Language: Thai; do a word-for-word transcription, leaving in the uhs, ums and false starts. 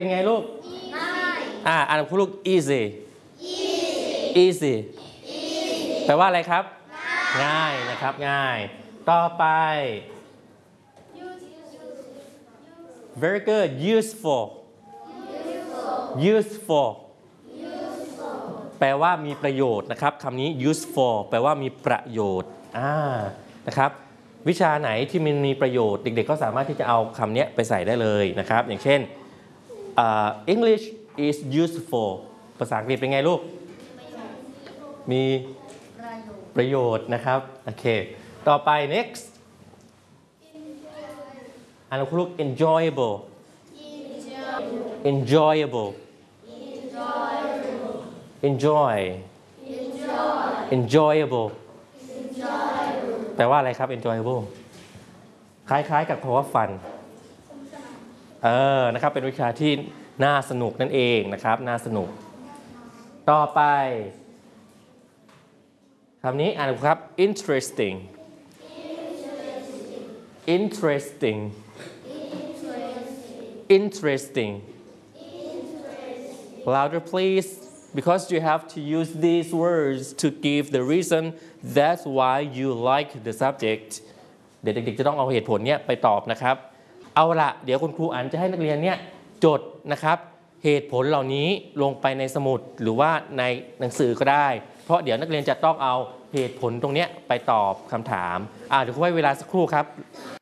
เป็นไงลูกอ่าอ่านคุณลูก easy easy แปลว่าอะไรครับง่ายนะครับง่ายต่อไป very good useful useful แปลว่ามีประโยชน์นะครับคำนี้ useful แปลว่ามีประโยชน์อ่านะครับวิชาไหนที่มันมีประโยชน์เด็กๆก็สามารถที่จะเอาคำนี้ไปใส่ได้เลยนะครับอย่างเช่น uh, English is useful ภาษาอังกฤษเป็นไงลูกมีประโยชน์นะครับโอเคต่อไป next อ่านคุณลูก enjoyable enjoyable enjoy enjoyable แปลว่าอะไรครับ enjoyable คล้ายๆกับคำว่า fun เออนะครับเป็นวิชาที่น่าสนุกนั่นเองนะครับน่าสนุกต่อไปคำนี้อ่านครับ interesting interesting interesting louder please because you have to use these words to give the reason that's why you like the subject เด็กๆจะต้องเอาเหตุผลเนี้ยไปตอบนะครับเอาละเดี๋ยวคุณครูอ่านจะให้นักเรียนเนี่ยจดนะครับเหตุผลเหล่านี้ลงไปในสมุดหรือว่าในหนังสือก็ได้เพราะเดี๋ยวนักเรียนจะต้องเอาเหตุผลตรงนี้ไปตอบคำถามอ่าเดี๋ยวครูให้เวลาสักครู่ครับ